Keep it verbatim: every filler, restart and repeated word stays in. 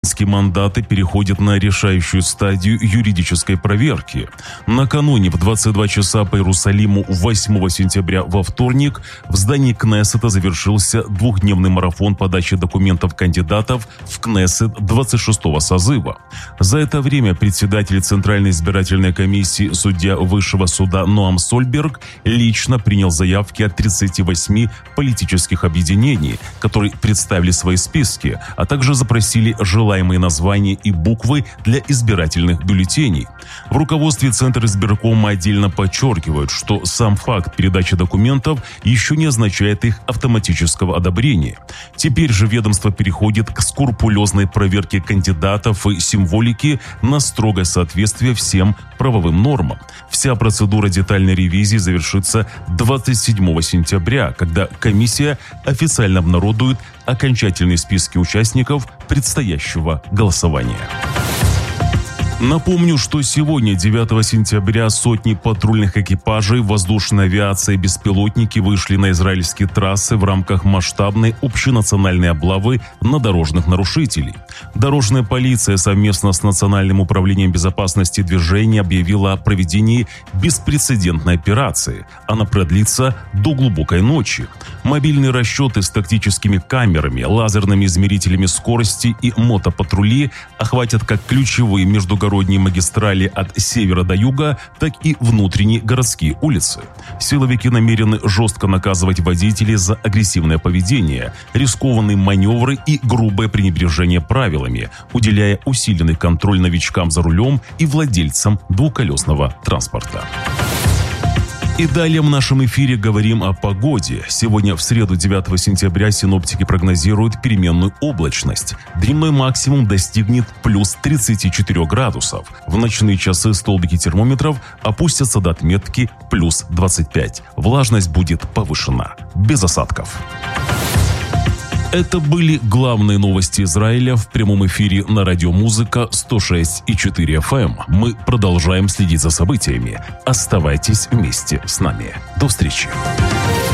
Мандаты переходят на решающую стадию юридической проверки. Накануне в двадцать два часа по Иерусалиму восьмого сентября во вторник в здании Кнессета завершился двухдневный марафон подачи документов кандидатов в Кнессет двадцать шестого созыва. За это время председатель Центральной избирательной комиссии, судья Высшего суда Ноам Сольберг, лично принял заявки от тридцати восьми политических объединений, которые представили свои списки, а также запросили желаемые названия и буквы для избирательных бюллетеней. В руководстве Центра избиркома отдельно подчеркивают, что сам факт передачи документов еще не означает их автоматического одобрения. Теперь же ведомство переходит к скрупулезной проверке кандидатов и символики на строгое соответствие всем правовым нормам. Вся процедура детальной ревизии завершится двадцать седьмого сентября, когда комиссия официально обнародует окончательные списки участников предстоящего голосования. Напомню, что сегодня, девятого сентября, сотни патрульных экипажей воздушной авиации и беспилотники вышли на израильские трассы в рамках масштабной общенациональной облавы на дорожных нарушителей. Дорожная полиция совместно с Национальным управлением безопасности движения объявила о проведении беспрецедентной операции. Она продлится до глубокой ночи. Мобильные расчеты с тактическими камерами, лазерными измерителями скорости и мотопатрули охватят как ключевые междугородние магистрали от севера до юга, так и внутренние городские улицы. Силовики намерены жестко наказывать водителей за агрессивное поведение, рискованные маневры и грубое пренебрежение правилами, уделяя усиленный контроль новичкам за рулем и владельцам двухколесного транспорта. И далее в нашем эфире говорим о погоде. Сегодня, в среду, девятого сентября, синоптики прогнозируют переменную облачность. Дневной максимум достигнет плюс тридцати четырёх градусов. В ночные часы столбики термометров опустятся до отметки плюс двадцать пять. Влажность будет повышена. Без осадков. Это были главные новости Израиля в прямом эфире на радио Музыка сто шесть и четыре эф эм. Мы продолжаем следить за событиями. Оставайтесь вместе с нами. До встречи.